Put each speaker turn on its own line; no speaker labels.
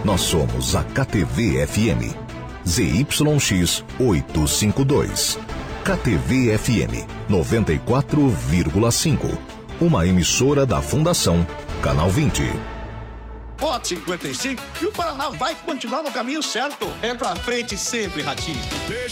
Nós somos a KTV-FM. ZYX 852. KTV-FM 94,5. Uma emissora da Fundação Canal 20.
Voto 55 e o Paraná vai continuar no caminho certo. É pra frente sempre, Ratinho.